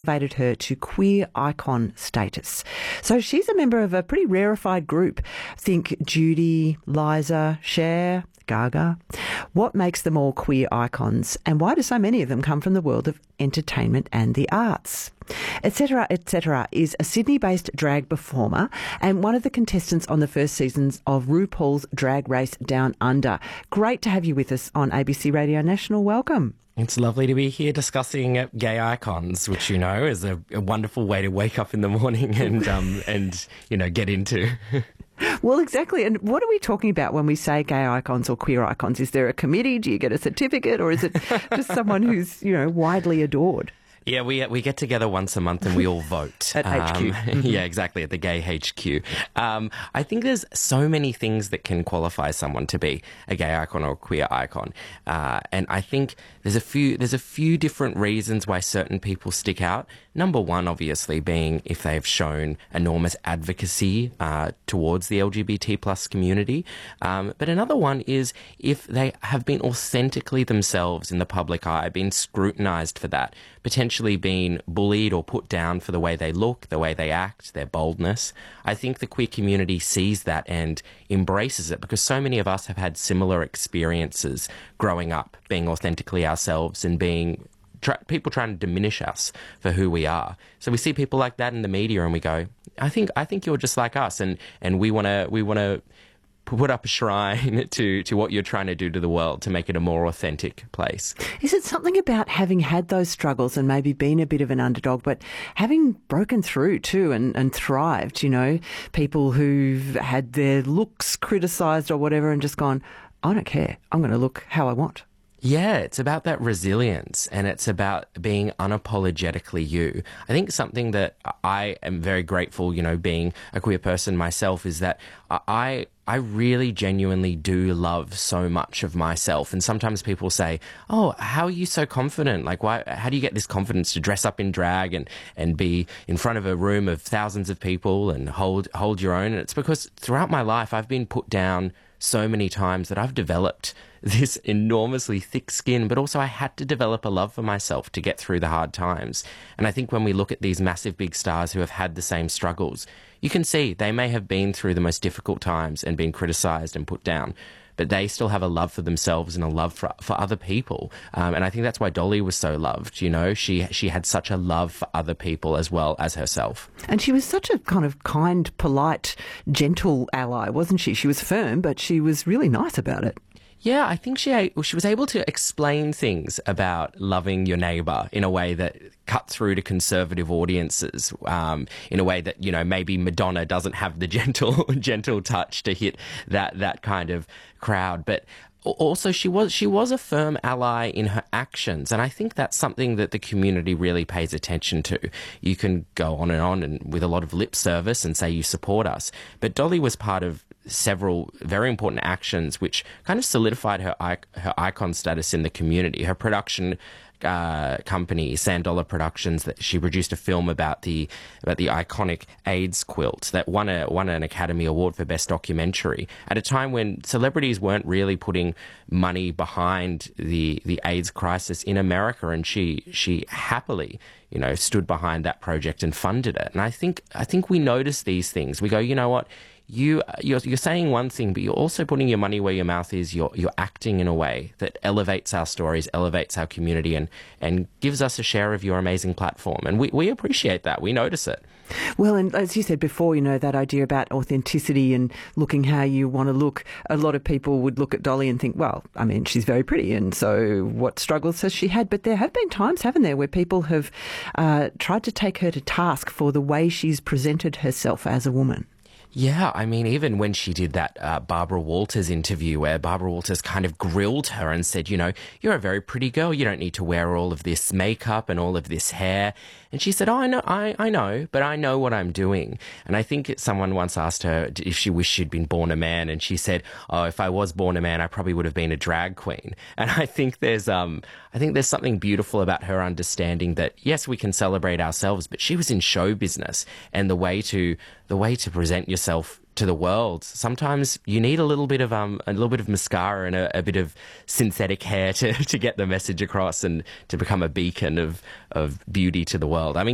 elevated her to queer icon status. So she's a member of a pretty rarefied group. Think Judy, Liza, Cher, Gaga. What makes them all queer icons, and why do so many of them come from the world of entertainment and the arts? Etc. Etc. is a Sydney-based drag performer and one of the contestants on the first seasons of RuPaul's Drag Race Down Under. Great to have you with us on ABC Radio National. Welcome. It's lovely to be here discussing gay icons, which, you know, is a wonderful way to wake up in the morning and you know, get into. Well, exactly. And what are we talking about when we say gay icons or queer icons? Is there a committee? Do you get a certificate? Or is it just someone who's, you know, widely adored? Yeah, we get together once a month and we all vote. At HQ. Yeah, exactly, at the Gay HQ. I think there's so many things that can qualify someone to be a gay icon or a queer icon. And I think there's a few different reasons why certain people stick out. Number one, obviously, being if they've shown enormous advocacy towards the LGBT plus community. But another one is if they have been authentically themselves in the public eye, been scrutinised for that, potentially been bullied or put down for the way they look, the way they act, their boldness. I think the queer community sees that and embraces it because so many of us have had similar experiences growing up, being authentically ourselves and being people trying to diminish us for who we are. So we see people like that in the media and we go, I think you're just like us, and we want to put up a shrine to what you're trying to do to the world to make it a more authentic place. Is it something about having had those struggles and maybe been a bit of an underdog, but having broken through too and thrived, you know, people who've had their looks criticised or whatever and just gone, I don't care, I'm going to look how I want? Yeah, it's about that resilience and it's about being unapologetically you. I think something that I am very grateful, you know, being a queer person myself, is that I really genuinely do love so much of myself. And sometimes people say, oh, how are you so confident? Like, how do you get this confidence to dress up in drag and be in front of a room of thousands of people and hold your own? And it's because throughout my life, I've been put down so many times that I've developed this enormously thick skin, but also I had to develop a love for myself to get through the hard times. And I think when we look at these massive big stars who have had the same struggles, you can see they may have been through the most difficult times and been criticised and put down, but they still have a love for themselves and a love for other people. And I think that's why Dolly was so loved, you know. She had such a love for other people as well as herself. And she was such a kind of kind, polite, gentle ally, wasn't she? She was firm, but she was really nice about it. Yeah, I think she was able to explain things about loving your neighbour in a way that cut through to conservative audiences, in a way that, you know, maybe Madonna doesn't have the gentle touch to hit that kind of crowd. But also she was a firm ally in her actions, and I think that's something that the community really pays attention to. You can go on and with a lot of lip service and say you support us, but Dolly was part of several very important actions which kind of solidified her icon status in the community. Her production company, Sand-Dollar Productions, that she produced a film about the iconic AIDS quilt that won an Academy Award for Best Documentary at a time when celebrities weren't really putting money behind the AIDS crisis in America, and she happily, you know, stood behind that project and funded it. And I think we notice these things. We go, you know what? You're saying one thing, but you're also putting your money where your mouth is. You're acting in a way that elevates our stories, elevates our community, and gives us a share of your amazing platform. And we appreciate that. We notice it. Well, and as you said before, you know, that idea about authenticity and looking how you want to look. A lot of people would look at Dolly and think, well, I mean, she's very pretty, and so what struggles has she had? But there have been times, haven't there, where people have tried to take her to task for the way she's presented herself as a woman. Yeah, I mean, even when she did that Barbara Walters interview where Barbara Walters kind of grilled her and said, you know, you're a very pretty girl. You don't need to wear all of this makeup and all of this hair. And she said, oh, I know, but I know what I'm doing. And I think someone once asked her if she wished she'd been born a man. And she said, oh, if I was born a man, I probably would have been a drag queen. And I think there's something beautiful about her understanding that, yes, we can celebrate ourselves, but she was in show business, and the way to present yourself to the world, sometimes you need a little bit of mascara and a bit of synthetic hair to get the message across and to become a beacon of beauty to the world. I mean,